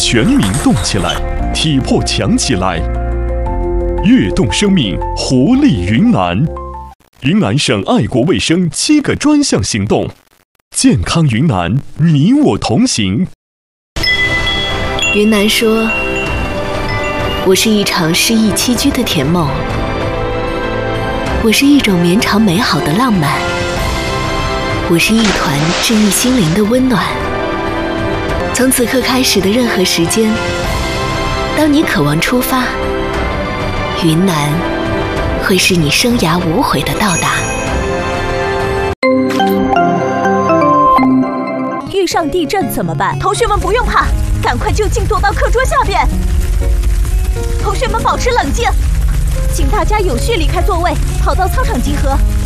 全民动起来，体魄强起来。跃动生命，活力云南。云南省爱国卫生7个专项行动，健康云南，你我同行。 云南说：“我是一场诗意栖居的甜梦，我是一种绵长美好的浪漫，我是一团治愈心灵的温暖。从此刻开始的任何时间，当你渴望出发，云南会是你生涯无悔的到达。” 遇上地震怎么办？同学们不用怕，赶快就近躲到课桌下边。同学们保持冷静，请大家有序离开座位，跑到操场集合。